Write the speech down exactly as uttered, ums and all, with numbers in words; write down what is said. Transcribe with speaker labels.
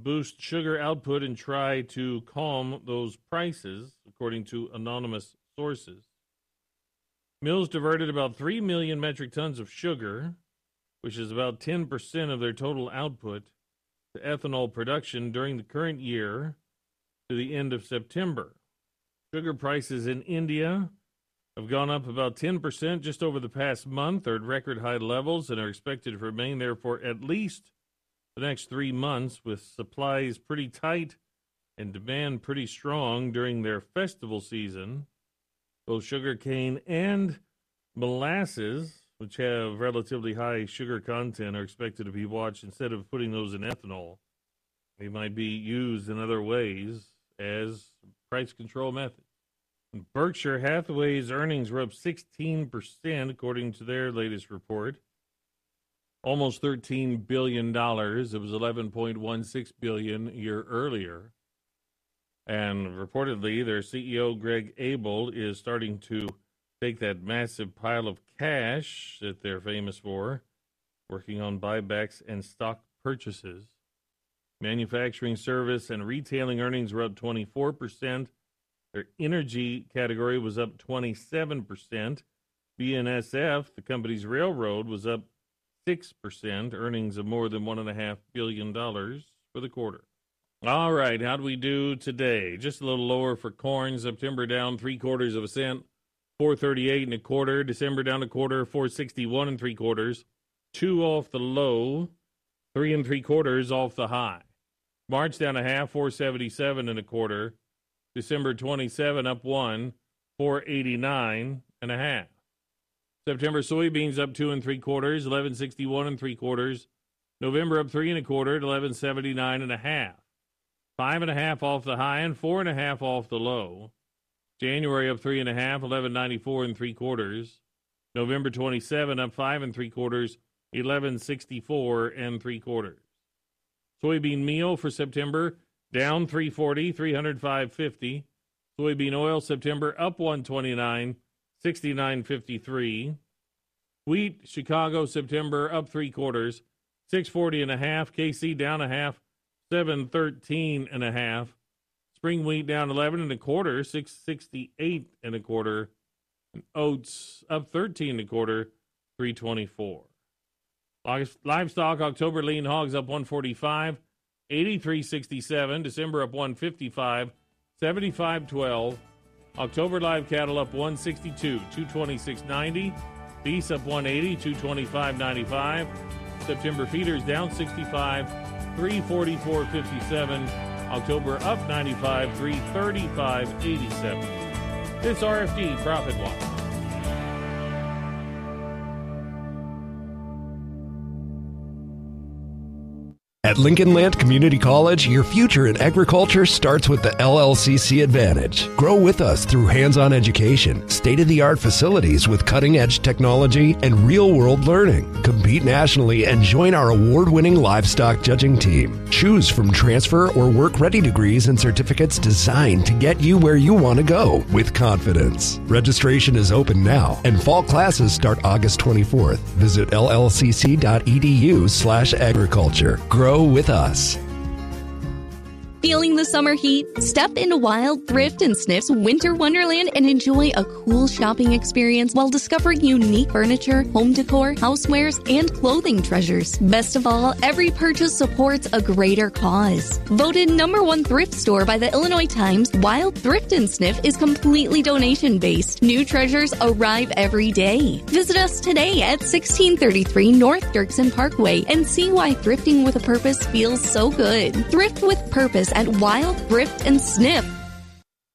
Speaker 1: boost sugar output and try to calm those prices, according to anonymous sources. Mills diverted about three million metric tons of sugar, which is about ten percent of their total output, to ethanol production during the current year to the end of September. Sugar prices in India have gone up about ten percent just over the past month. They're at record high levels and are expected to remain there for at least the next three months, with supplies pretty tight and demand pretty strong during their festival season. Both sugarcane and molasses, which have relatively high sugar content, are expected to be watched. Instead of putting those in ethanol, they might be used in other ways as price control methods. Berkshire Hathaway's earnings were up sixteen percent, according to their latest report. Almost thirteen billion dollars. It was eleven point one six billion dollars a year earlier. And reportedly, their C E O, Greg Abel, is starting to take that massive pile of cash that they're famous for, working on buybacks and stock purchases. Manufacturing, service, and retailing earnings were up twenty-four percent. Their energy category was up twenty-seven percent. B N S F, the company's railroad, was up six percent, earnings of more than one point five billion dollars for the quarter. All right, how do we do today? Just a little lower for corn. September down three quarters of a cent, four thirty-eight and a quarter. December down a quarter, four sixty-one and three quarters. Two off the low, three and three quarters off the high. March down a half, four seventy-seven and a quarter. December twenty-seven up one, four eighty-nine and a half. September soybeans up two and three quarters, eleven sixty-one and three quarters. November up three and a quarter at eleven seventy-nine and a half. Five and a half off the high and four and a half off the low. January up three and a half, eleven ninety-four and three quarters. November twenty-seven up five and three quarters, eleven sixty-four and three quarters. Soybean meal for September down three forty, three oh five fifty. Soybean oil September up one twenty-nine, sixty-nine fifty-three. Wheat Chicago September up three quarters, six forty and a half. K C down a half, seven thirteen and a half. Spring wheat down eleven and a quarter, six sixty-eight and a quarter. And oats up thirteen and a quarter, three twenty-four. Livestock October lean hogs up one forty-five, eighty-three sixty-seven. December up one fifty-five, seventy-five twelve. October live cattle up one sixty-two, two twenty-six ninety. Beef up one eighty, two twenty-five ninety-five. September feeders down sixty-five, three forty-four fifty-seven. October up ninety-five, three thirty-five eighty-seven. This R F D Profit Watch.
Speaker 2: At Lincoln Land Community College, your future in agriculture starts with the L L C C Advantage. Grow with us through hands-on education, state-of-the-art facilities with cutting-edge technology, and real-world learning. Compete nationally and join our award-winning livestock judging team. Choose from transfer or work-ready degrees and certificates designed to get you where you want to go with confidence. Registration is open now, and fall classes start August twenty-fourth. Visit L L C C dot E D U slash agriculture. Grow with us.
Speaker 3: Feeling the summer heat? Step into Wild Thrift and Sniff's Winter Wonderland and enjoy a cool shopping experience while discovering unique furniture, home decor, housewares, and clothing treasures. Best of all, every purchase supports a greater cause. Voted number one thrift store by the Illinois Times, Wild Thrift and Sniff is completely donation-based. New treasures arrive every day. Visit us today at sixteen thirty-three North Dirksen Parkway and see why thrifting with a purpose feels so good. Thrift with purpose at Wild Thrift and Sniff.